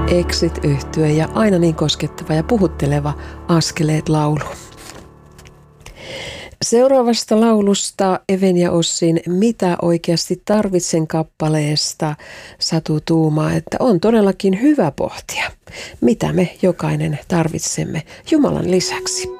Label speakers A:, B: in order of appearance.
A: Exit-yhtye ja aina niin koskettava ja puhutteleva Askeleet laulu. Seuraavasta laulusta Even ja Ossin Mitä oikeasti tarvitsen kappaleesta Satu tuumaa, että on todellakin hyvä pohtia, mitä me jokainen tarvitsemme Jumalan lisäksi.